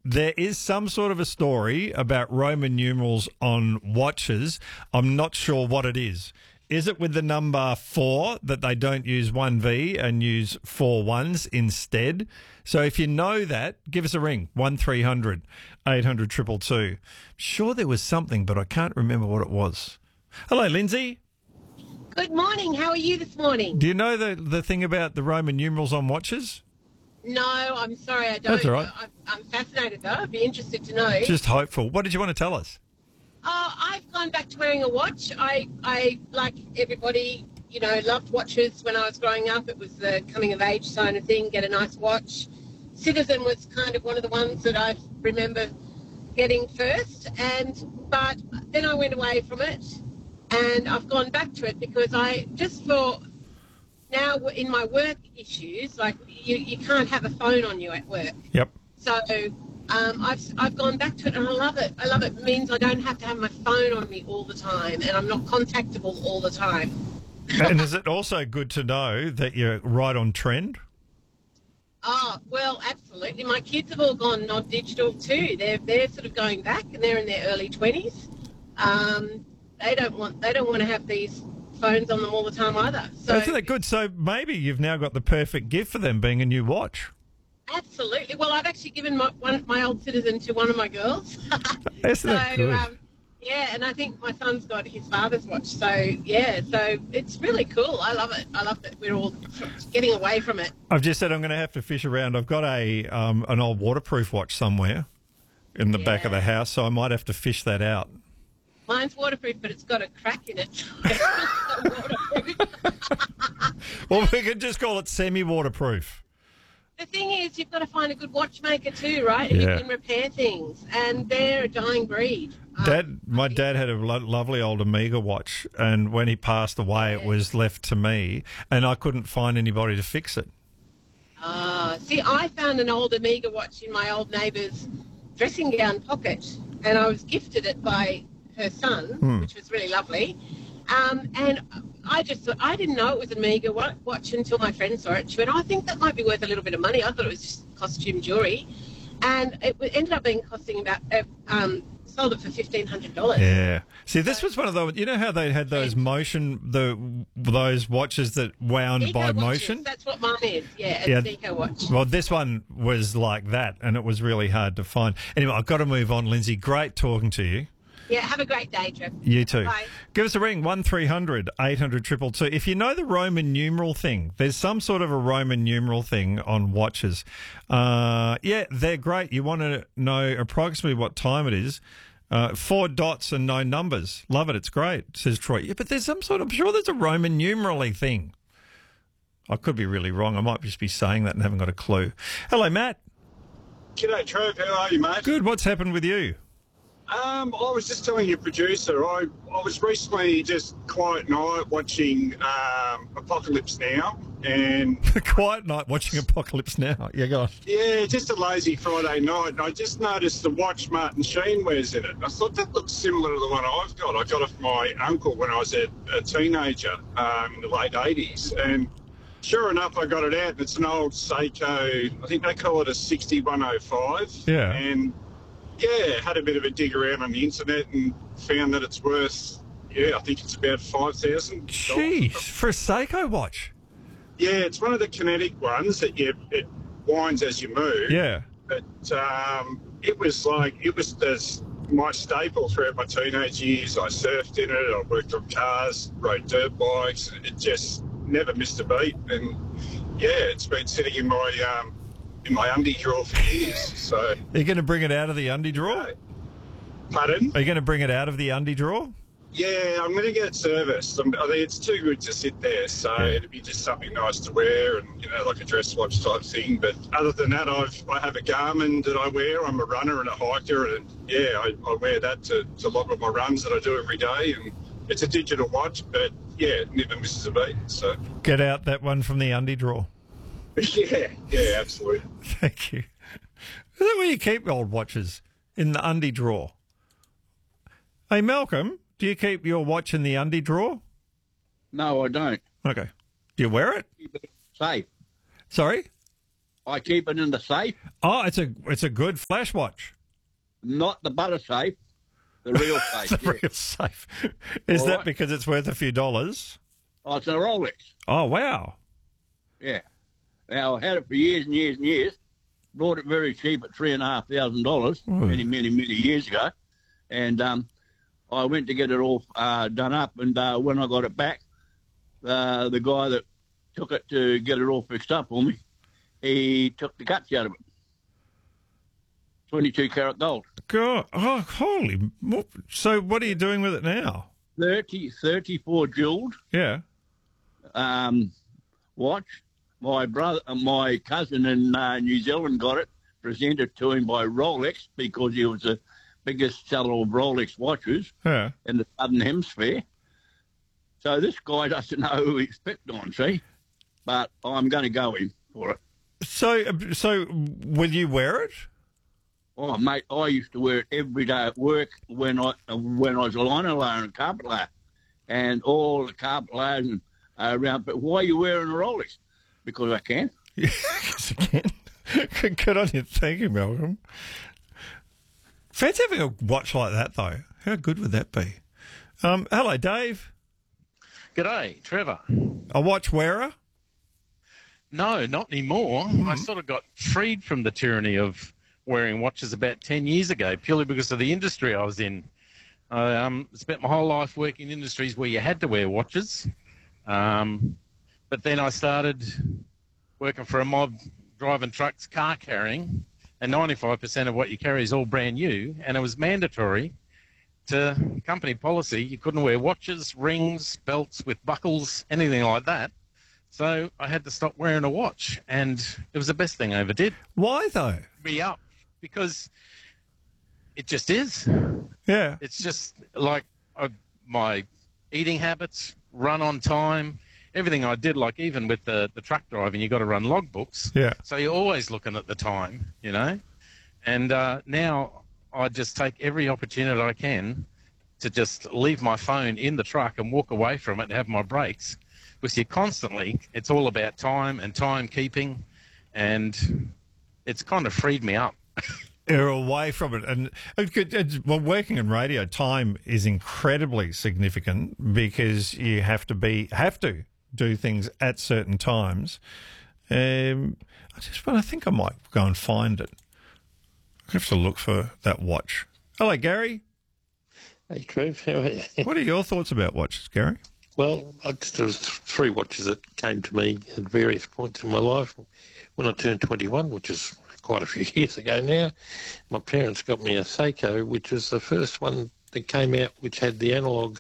there is some sort of a story about Roman numerals on watches. I'm not sure what it is. Is it with the number 4 that they don't use 1V and use 4 ones instead? So if you know that, give us a ring, 1300 800 222. Sure there was something, but I can't remember what it was. Hello, Lindsay. Good morning. How are you this morning? Do you know the thing about the Roman numerals on watches? No, I'm sorry, I don't. That's all right. I'm fascinated, though. I'd be interested to know. Just hopeful. What did you want to tell us? I've gone back to wearing a watch. I like everybody, loved watches when I was growing up. It was the coming of age kind of thing, get a nice watch. Citizen was kind of one of the ones that I remember getting first. But then I went away from it, and I've gone back to it because now in my work issues, like you can't have a phone on you at work. Yep. So I've gone back to it, and I love it. I love it. It means I don't have to have my phone on me all the time, and I'm not contactable all the time. And is it also good to know that you're right on trend? Oh, well, absolutely. My kids have all gone non-digital too. They're sort of going back, and they're in their early 20s. They don't want to have these phones on them all the time either. So Isn't that good? So maybe you've now got the perfect gift for them, being a new watch. Absolutely. Well, I've actually given my old Citizen to one of my girls. Isn't that good? Yeah, and I think my son's got his father's watch. So, yeah, so it's really cool. I love it. I love that we're all getting away from it. I've just said I'm going to have to fish around. I've got an old waterproof watch somewhere in the back of the house, so I might have to fish that out. Mine's waterproof, but it's got a crack in it. It's not waterproof. Well, we could just call it semi-waterproof. The thing is, you've got to find a good watchmaker too, right? And you can repair things, and they're a dying breed. My dad had a lovely old Omega watch, and when he passed away, it was left to me, and I couldn't find anybody to fix it. See, I found an old Omega watch in my old neighbour's dressing gown pocket, and I was gifted it by her son, which was really lovely. And I just thought, I didn't know it was an Omega watch until my friend saw it. She went, I think that might be worth a little bit of money. I thought it was just costume jewellery. And it ended up being costing about, sold it for $1,500. Yeah. See, this was one of those, you know how they had those those watches that wound Eco by watches, motion? that's what mine is. Yeah, it's an Eco watch. Well, this one was like that, and it was really hard to find. Anyway, I've got to move on, Lindsay. Great talking to you. Yeah, have a great day, Trev. You too. Bye. Give us a ring, 1300 800 222. If you know the Roman numeral thing, there's some sort of a Roman numeral thing on watches. Yeah, they're great. You want to know approximately what time it is. 4 dots and no numbers. Love it. It's great, says Troy. Yeah, but there's some sort of, I'm sure there's a Roman numeral-y thing. I could be really wrong. I might just be saying that and haven't got a clue. Hello, Matt. G'day, Trev. How are you, mate? Good. What's happened with you? I was just telling your producer, I was recently just quiet night watching Apocalypse Now, and Quiet night watching Apocalypse Now. Yeah, go on. yeah, just a lazy Friday night, and I just noticed the watch Martin Sheen wears in it. I thought that looks similar to the one I've got. I got it from my uncle when I was a teenager in the late 80s, and sure enough, I got it out, and it's an old Seiko, I think they call it a 6105. Yeah. And yeah, had a bit of a dig around on the internet and found that it's worth, I think it's about $5,000. Jeez, for a Seiko watch. Yeah, it's one of the kinetic ones that it winds as you move. Yeah. But it was my staple throughout my teenage years. I surfed in it, I worked on cars, rode dirt bikes. It just never missed a beat. And yeah, it's been sitting in my undie drawer for years. So Are you going to bring it out of the undie drawer? Pardon? Are you going to bring it out of the undie drawer? Yeah, I'm going to get it serviced. I think it's too good to sit there, so it'd be just something nice to wear and, like a dress watch type thing. But other than that, I have a Garmin that I wear. I'm a runner and a hiker, and I wear that to log on my runs that I do every day. And it's a digital watch, but it never misses a beat. So Get out that one from the undie drawer. yeah, absolutely. Thank you. Is that where you keep old watches? In the undie drawer? Hey, Malcolm, do you keep your watch in the undie drawer? No, I don't. Okay. Do you wear it? Safe. Sorry? I keep it in the safe, Oh, it's a good flash watch. not the butter safe, the real safe. The Yeah. real safe. Is All that right. because it's worth a few dollars? Oh, it's a Rolex. Oh, wow. Yeah. Now, I had it for years and years and years. Bought it very cheap at $3,500 many, many, many years ago. And I went to get it all done up. And when I got it back, the guy that took it to get it all fixed up for me, he took the guts out of it. 22 karat gold. God, oh, holy. So what are you doing with it now? 34 jeweled watch. My cousin in New Zealand got it, presented to him by Rolex because he was the biggest seller of Rolex watches Yeah. in the Southern Hemisphere. So this guy doesn't know who he's picked on, see? But I'm going to go in for it. So will you wear it? Oh, mate, I used to wear it every day at work when I was a liner layer and carpet layer, and all the carpet layers and around. But why are you wearing a Rolex? Because I can. Yes, again. Good on you. Thank you, Malcolm. Fancy having a watch like that, though. How good would that be? Hello, Dave. G'day, Trevor. A watch wearer? No, not anymore. I sort of got freed from the tyranny of wearing watches about 10 years ago, purely because of the industry I was in. I spent my whole life working in industries where you had to wear watches. But then I started working for a mob driving trucks, car carrying, and 95% of what you carry is all brand new, and it was mandatory to company policy. You couldn't wear watches, rings, belts with buckles, anything like that. So I had to stop wearing a watch, and it was the best thing I ever did. Why, though? Me up, because it just is. Yeah. It's just like my eating habits, run on time, everything I did, like even with the truck driving, you got to run logbooks. Yeah. So you're always looking at the time, you know. And now I just take every opportunity I can to just leave my phone in the truck and walk away from it and have my breaks. Because you constantly, it's all about time and timekeeping, and it's kind of freed me up. You're away from it. And well, working in radio, time is incredibly significant because you have to do things at certain times. I think I might go and find it. I have to look for that watch. Hello, Gary. Hey, Trev. How are you? What are your thoughts about watches, Gary? Well, there was three watches that came to me at various points in my life. When I turned 21, which is quite a few years ago now, my parents got me a Seiko, which was the first one that came out, which had the analog